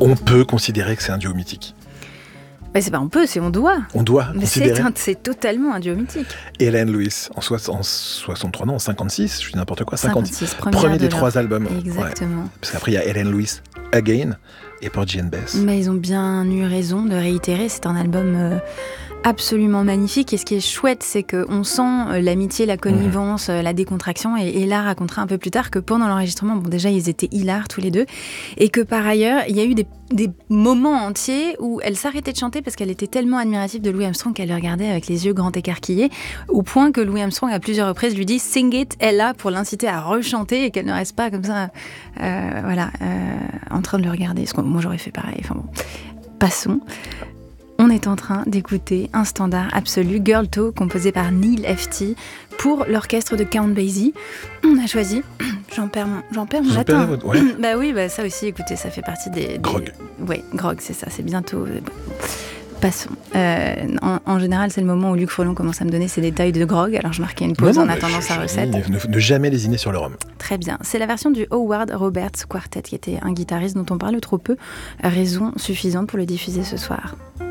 On peut considérer que c'est un duo mythique. C'est pas on peut, c'est on doit. On doit considérer. C'est totalement un duo mythique. Hélène Lewis, en 63, non, en 56, je dis n'importe quoi, 56, premier des 3 albums. Exactement. Ouais. Parce qu'après, il y a Hélène Lewis Again et Porgy and Bess. Mais ils ont bien eu raison de réitérer, c'est un album absolument magnifique. Et ce qui est chouette, c'est qu'on sent l'amitié, la connivence, la décontraction. Et Ella racontera un peu plus tard que pendant l'enregistrement, déjà, ils étaient hilars tous les deux. Et que par ailleurs, il y a eu des moments entiers où elle s'arrêtait de chanter parce qu'elle était tellement admirative de Louis Armstrong qu'elle le regardait avec les yeux grands écarquillés, au point que Louis Armstrong à plusieurs reprises lui dit « Sing it, Ella » pour l'inciter à rechanter et qu'elle ne reste pas comme ça en train de le regarder. Parce que moi j'aurais fait pareil. Enfin bon, passons. On est en train d'écouter un standard absolu, Girl Talk, composé par Neil Hefti pour l'orchestre de Count Basie. On a choisi, j'en perds mon latin. Ouais. Bah oui, ça aussi, écoutez, ça fait partie des... Grog. Oui, Grog, c'est ça, c'est bientôt... Passons. En général, c'est le moment où Luc Frelon commence à me donner ses détails de grog, alors je marquais une pause en attendant sa recette. Ne jamais lésiner sur le rhum. Très bien. C'est la version du Howard Roberts Quartet, qui était un guitariste dont on parle trop peu. Raison suffisante pour le diffuser ce soir.